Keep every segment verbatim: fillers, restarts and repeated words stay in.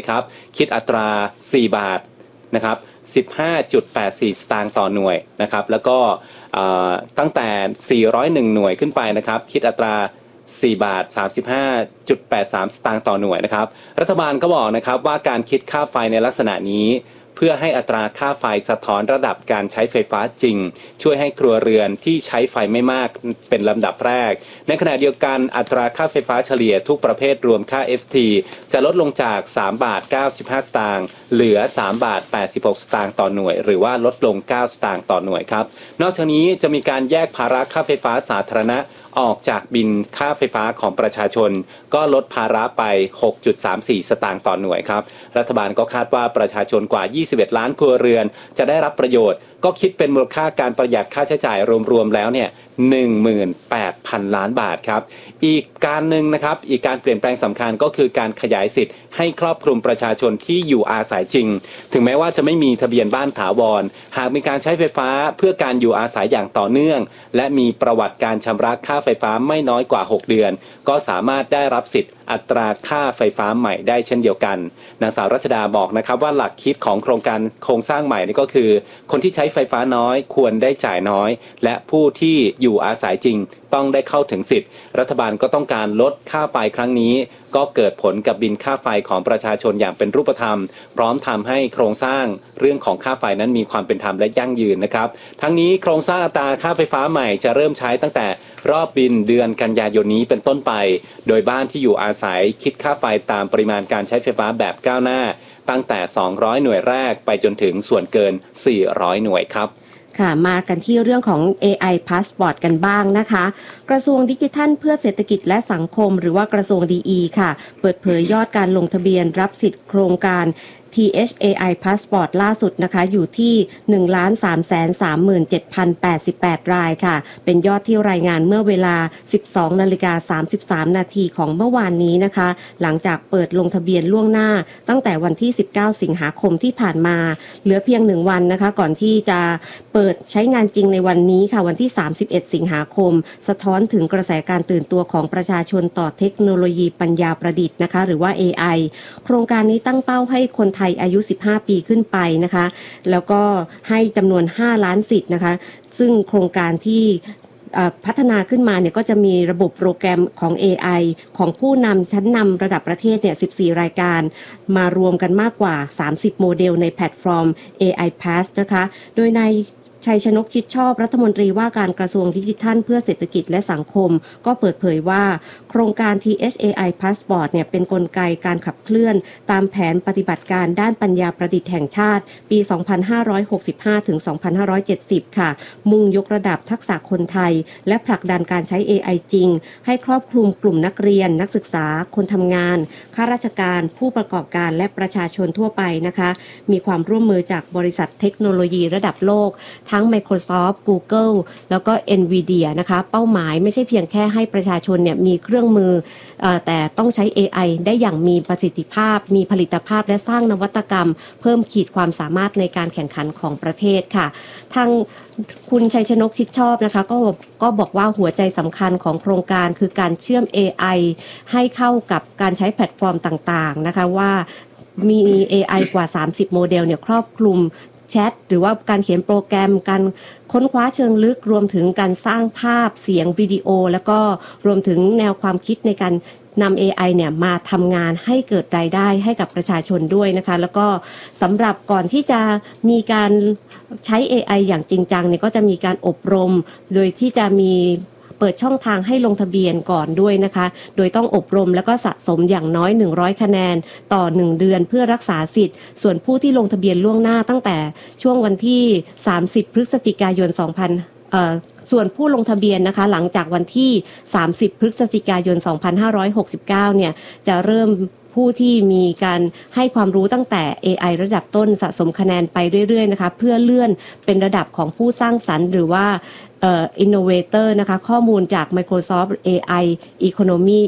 ครับคิดอัตราสี่บาทนะครับ สิบห้าจุดแปดสี่ สตางค์ต่อหน่วยนะครับแล้วก็ตั้งแต่สี่ร้อยเอ็ดหน่วยขึ้นไปนะครับคิดอัตราสี่บาท สามสิบห้าจุดแปดสาม สตางค์ต่อหน่วยนะครับรัฐบาลก็บอกนะครับว่าการคิดค่าไฟในลักษณะนี้เพื่อให้อัตราค่าไฟสะท้อนระดับการใช้ไฟฟ้าจริงช่วยให้ครัวเรือนที่ใช้ไฟไม่มากเป็นลำดับแรกในขณะเดียวกันอัตราค่าไฟฟ้าเฉลี่ยทุกประเภทรวมค่า เอฟ ที จะลดลงจากสามบาทเก้าสิบห้าสตางค์เหลือสามบาทแปดสิบหกสตางค์ต่อหน่วยหรือว่าลดลงเก้าสตางค์ต่อหน่วยครับนอกจากนี้จะมีการแยกภาระค่าไฟฟ้าสาธารณะออกจากบินค่าไฟฟ้าของประชาชนก็ลดภาระไป หกจุดสามสี่ สตางค์ต่อหน่วยครับรัฐบาลก็คาดว่าประชาชนกว่ายี่สิบเอ็ดล้านครัวเรือนจะได้รับประโยชน์ก็คิดเป็นมูลค่าการประหยัดค่าใช้จ่ายรวมๆแล้วเนี่ย หนึ่งหมื่นแปดพัน ล้านบาทครับอีกการหนึ่งนะครับอีกการเปลี่ยนแปลงสำคัญก็คือการขยายสิทธิ์ให้ครอบคลุมประชาชนที่อยู่อาศัยจริงถึงแม้ว่าจะไม่มีทะเบียนบ้านถาวรหากมีการใช้ไฟฟ้าเพื่อการอยู่อาศัยอย่างต่อเนื่องและมีประวัติการชำระค่าไฟฟ้าไม่น้อยกว่าหกเดือนก็สามารถได้รับสิทธิ์อัตราค่าไฟฟ้าใหม่ได้เช่นเดียวกันนางสาวรัชดาบอกนะครับว่าหลักคิดของโครงการโครงสร้างใหม่นี่ก็คือคนที่ใช้ไฟฟ้าน้อยควรได้จ่ายน้อยและผู้ที่อยู่อาศัยจริงต้องได้เข้าถึงสิทธิ์รัฐบาลก็ต้องการลดค่าไฟครั้งนี้ก็เกิดผลกับบินค่าไฟของประชาชนอย่างเป็นรูปธรรมพร้อมทำให้โครงสร้างเรื่องของค่าไฟนั้นมีความเป็นธรรมและยั่งยืนนะครับทั้งนี้โครงสร้างอัตราค่าไฟฟ้าใหม่จะเริ่มใช้ตั้งแต่รอบบินเดือนกันยายนนี้เป็นต้นไปโดยบ้านที่อยู่อาศัยคิดค่าไฟตามปริมาณการใช้ไฟฟ้าแบบก้าวหน้าตั้งแต่สองร้อยหน่วยแรกไปจนถึงส่วนเกินสี่ร้อยหน่วยครับค่ะมากันที่เรื่องของ เอ ไอ Passport กันบ้างนะคะกระทรวงดิจิทัลเพื่อเศรษฐกิจและสังคมหรือว่ากระทรวง ดี อี ค่ะเปิดเผยยอดการลงทะเบียนรับสิทธิ์โครงการ ที เอช เอ ไอ Passport ล่าสุดนะคะอยู่ที่ หนึ่งล้านสามแสนสามหมื่นเจ็ดพันแปดสิบแปด รายค่ะเป็นยอดที่รายงานเมื่อเวลา สิบสองนาฬิกาสามสิบสามนาทีของเมื่อวานนี้นะคะหลังจากเปิดลงทะเบียนล่วงหน้าตั้งแต่วันที่สิบเก้าสิงหาคมที่ผ่านมาเหลือเพียงหนึ่งวันนะคะก่อนที่จะเปิดใช้งานจริงในวันนี้ค่ะวันที่สามสิบเอ็ดสิงหาคมสะท้อนถึงกระแสการตื่นตัวของประชาชนต่อเทคโนโลยีปัญญาประดิษฐ์นะคะหรือว่า เอ ไอ โครงการนี้ตั้งเป้าให้คนไทยอายุสิบห้าปีขึ้นไปนะคะแล้วก็ให้จำนวนห้าล้านสิทธิ์นะคะซึ่งโครงการที่พัฒนาขึ้นมาเนี่ยก็จะมีระบบโปรแกรมของ เอ ไอ ของผู้นำชั้นนำระดับประเทศเนี่ยสิบสี่รายการมารวมกันมากกว่าสามสิบโมเดลในแพลตฟอร์ม เอ ไอ Pass นะคะโดยในชัยชนกชิดชอบรัฐมนตรีว่าการกระทรวงดิจิทัลเพื่อเศรษฐกิจและสังคมก็เปิดเผยว่าโครงการ ที เอช เอ ไอ Passport เนี่ยเป็นกลไกการขับเคลื่อนตามแผนปฏิบัติการด้านปัญญาประดิษฐ์แห่งชาติปี สองพันห้าร้อยหกสิบห้า ถึง สองพันห้าร้อยเจ็ดสิบ ค่ะมุ่งยกระดับทักษะคนไทยและผลักดันการใช้ เอ ไอ จริงให้ครอบคลุมกลุ่มนักเรียนนักศึกษาคนทำงานข้าราชการผู้ประกอบการและประชาชนทั่วไปนะคะมีความร่วมมือจากบริษัทเทคโนโลยีระดับโลกทั้ง Microsoft Google แล้วก็ Nvidia นะคะเป้าหมายไม่ใช่เพียงแค่ให้ประชาชนเนี่ยมีเครื่องมือเอ่อแต่ต้องใช้ เอ ไอ ได้อย่างมีประสิทธิภาพมีผลิตภาพและสร้างนวัตกรรมเพิ่มขีดความสามารถในการแข่งขันของประเทศค่ะทางคุณชัยชนกชิดชอบนะคะก็ก็บอกว่าหัวใจสำคัญของโครงการคือการเชื่อม เอ ไอ ให้เข้ากับการใช้แพลตฟอร์มต่างๆนะคะว่ามี เอ ไอ กว่าสามสิบโมเดลเนี่ยครอบคลุมแชทหรือว่าการเขียนโปรแกรมการค้นคว้าเชิงลึกรวมถึงการสร้างภาพเสียงวิดีโอแล้วก็รวมถึงแนวความคิดในการนำ เอ ไอ เนี่ยมาทำงานให้เกิดรายได้ให้กับประชาชนด้วยนะคะแล้วก็สำหรับก่อนที่จะมีการใช้ เอ ไอ อย่างจริงจังเนี่ยก็จะมีการอบรมโดยที่จะมีเปิดช่องทางให้ลงทะเบียนก่อนด้วยนะคะโดยต้องอบรมแล้วก็สะสมอย่างน้อยหนึ่งร้อยคะแนนต่อหนึ่งเดือนเพื่อรักษาสิทธิ์ส่วนผู้ที่ลงทะเบียนล่วงหน้าตั้งแต่ช่วงวันที่สามสิบพฤศจิกายนสองพันเอ่อส่วนผู้ลงทะเบียนนะคะหลังจากวันที่สามสิบพฤศจิกายนสองพันห้าร้อยหกสิบเก้าเนี่ยจะเริ่มผู้ที่มีการให้ความรู้ตั้งแต่ เอ ไอ ระดับต้นสะสมคะแนนไปเรื่อยๆนะคะเพื่อเลื่อนเป็นระดับของผู้สร้างสรรค์หรือว่าเอ่อ innovator นะคะข้อมูลจาก Microsoft เอ ไอ Economy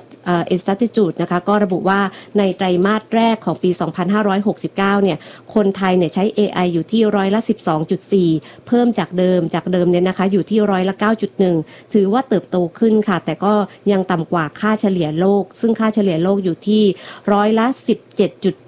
Institute นะคะก็ระบุว่าในไตรมาสแรกของปีสองพันห้าร้อยหกสิบเก้าเนี่ยคนไทยเนี่ยใช้ เอ ไอ อยู่ที่ร้อยละ สิบสองจุดสี่ เพิ่มจากเดิมจากเดิมเนี่ยนะคะอยู่ที่ร้อยละ เก้าจุดหนึ่ง ถือว่าเติบโตขึ้นค่ะแต่ก็ยังต่ำกว่าค่าเฉลี่ยโลกซึ่งค่าเฉลี่ยโลกอยู่ที่ร้อยละ สิบเจ็ดจุด